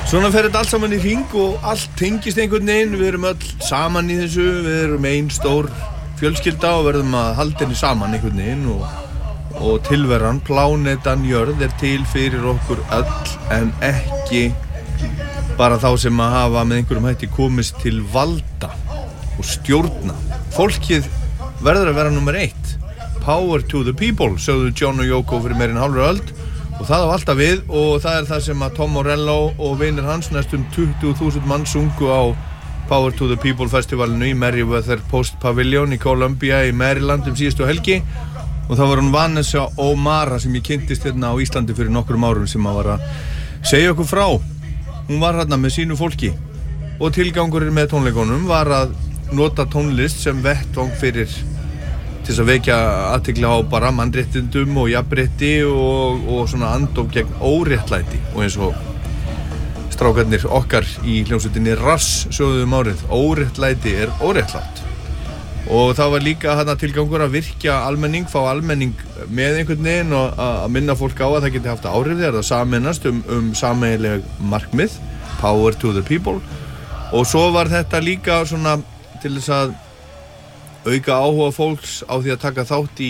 Svona fer þetta allt saman í hring og allt tengist einhvern veginn. Við erum öll saman í þessu, við erum ein stór fjölskylda og verðum að halda henni saman einhvern veginn og tilveran, plánetan jörð til fyrir okkur öll en ekki bara þá sem að hafa með einhverjum hætti komist til valda og stjórna. Fólkið verður að vera nummer 1. Power to the people, sögðu John og Yoko fyrir meira en hálfri öld. Og það á alltaf við og það það sem að Tom Morello og vinir hans næstum 20.000 mann sungu á Power to the People festivalinu í Merriweather Post Pavilion í Columbia í Maryland síðustu helgi og það var hún Vanessa O'Mara sem ég kynntist hérna á Íslandi fyrir nokkrum árum sem að var að segja okkur frá. Hún var hérna með sínu fólki og tilgangurinn með tónleikunum var að nota tónlist sem vettvang fyrir til þess að vekja athygli á bara mannréttindum og jafnrétti og svona andóf gegn óréttlæti og eins og strákarnir okkar í hljómsveitinni Rass sögðu árið, óréttlæti óréttlátt og það var líka þarna tilgangur að virkja almenning, fá almenning með einhvern veginn og að minna fólk á að það geti haft áhrif þegar það sameinast sameiginleg markmið, Power to the People og svo var þetta líka svona til þess að auka áhuga fólks á því að taka þátt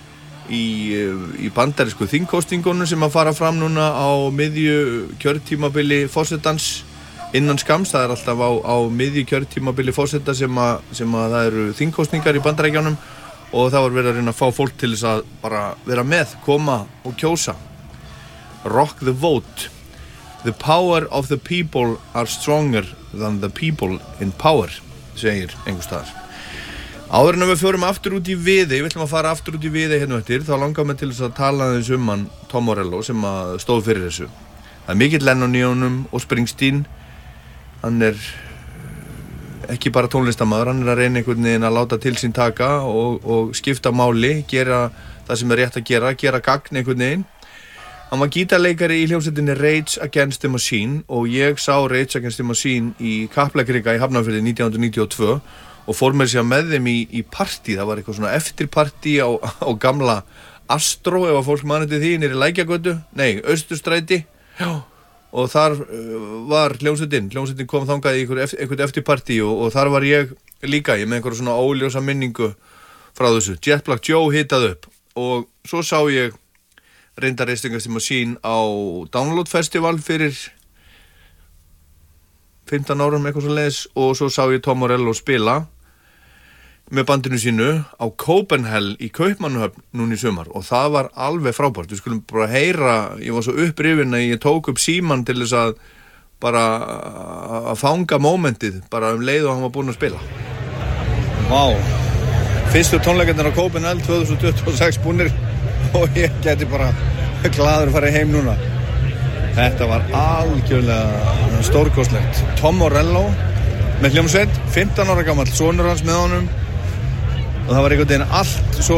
í bandarísku þingkosningunum sem að fara fram núna á miðju kjörtímabili forsetans innan skamms. Það alltaf á miðju kjörtímabili forseta sem að það eru þingkosningar í Bandaríkjunum og það var verið að reyna að fá fólk til þess að bara vera með, koma og kjósa. Rock the vote. The power of the people are stronger than the people in power, segir einhvers staðar. Áður en við förum aftur út í Viðey, við ætlum að fara aftur út í Viðey hérna eftir, þá langar mig til þess að tala aðeins hann Tom Morello sem að stóð fyrir þessu. Það er mikill Lennon í honum og Springsteen, hann ekki bara tónlistarmaður, hann að reyna einhvern veginn að láta til sín taka og skipta máli, gera það sem rétt að gera gagn einhvern veginn. Hann var gítarleikari í hljómsveitinni Rage Against the Machine og ég sá Rage Against the Machine í Kaplakrika í Hafnarfirði 1992 og fór mér sér með þeim í partí, það var eitthvað svona eftirpartí á gamla Astro ef að fólk manið til því, niðri Lækjagötu, Austurstræti, já, og þar var hljómsveitin kom þangað í einhvern eftirpartí og þar var ég líka, ég með einhverja svona óljósa minningu frá þessu. Jet Black Joe hitað upp og svo sá ég reyndar Rage Against the Machine á Download Festival fyrir 15 árum eitthvað svo leiðis og svo sá ég Tom Morello spila með bandinu sínu á Copenhagen í Kaupmannahöfn núna í sumar og það var alveg frábært. Við skulum bara heyra, ég var svo upprifinn að ég tók upp símann til þess að bara að fanga mómentið bara leið og hann var búinn að spila. Vá, fyrstu tónleikarnir á Copenhagen 2026 búnir og ég geti bara glaður að fara heim núna. Þetta var algjörlega stórkostlegt. Tom Morello með hljómsveit, 15 ára gamall, sonur hans með honum og það var einhvern veginn allt svo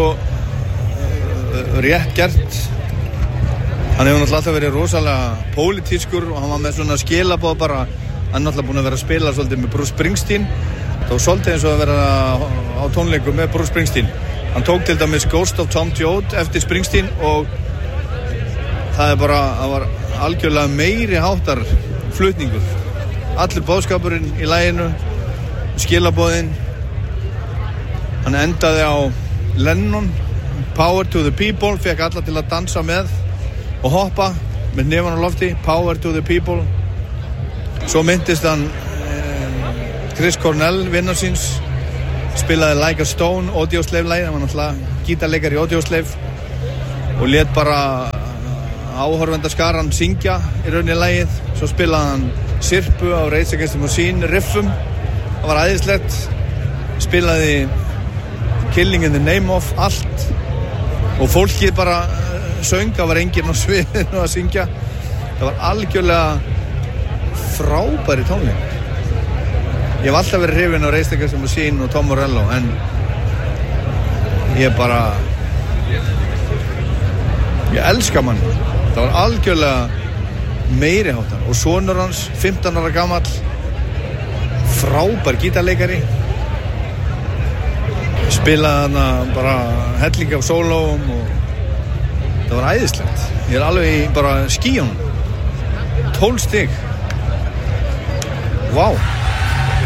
rétt gert. Hann hefur náttúrulega alltaf verið rosalega pólitískur og hann var með svona skilaboð bara, hann er náttúrulega búinn að vera að spila svolítið með Bruce Springsteen. Það var svolítið eins og að vera á tónleikum með Bruce Springsteen. Hann tók til dæmis Ghost of Tom Joad eftir Springsteen og það var algjörlega meiri háttar flutningur. Allur boðskapurinn í laginu, skilaboðin. Hann endaði á Lennon, Power to the People, fekk alla til að dansa með og hoppa með nefan á lofti, Power to the People. Svo myndist hann Chris Cornell, vinnar síns, spilaði Like a Stone, Audioslave-lagið, hann var náttúrulega gítarleikari í Audioslave og lét bara áhorfendaskaran syngja í rauninni lagið. Svo spilaði hann Sirpu á Rage Against the Machine riffum, það var æðislegt. Spilaði Killing in the Name of allt og fólkið bara söng, það var enginn á sviðinu að syngja. Það var algjörlega frábæri tónleik. Ég hef alltaf verið hrifinn á Rage Against the Machine og Tom Morello en ég elska mann. Það var algjörlega meiriháttar og sonur hans 15 ára gamall, frábær gítarleikari, spilaði hana bara helling af sólóum og það var æðislegt. Ég alveg í bara skíunum 12 stig Vá